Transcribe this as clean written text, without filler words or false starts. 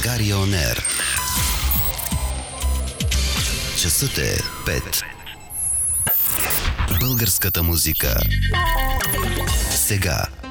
България On Air. Часът е 5. Българската музика. Сега.